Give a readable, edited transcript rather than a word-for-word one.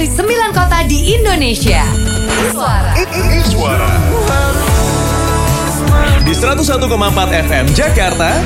dari 9 kota di Indonesia. Suara. Di 101,4 FM Jakarta.